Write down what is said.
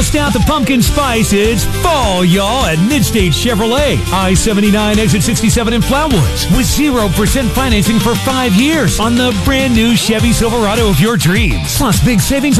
Bust out the pumpkin spice. It's fall, y'all, at Midstate Chevrolet. I-79 exit 67 in Flatwoods with 0% financing for 5 years on the brand new Chevy Silverado of your dreams. Plus big savings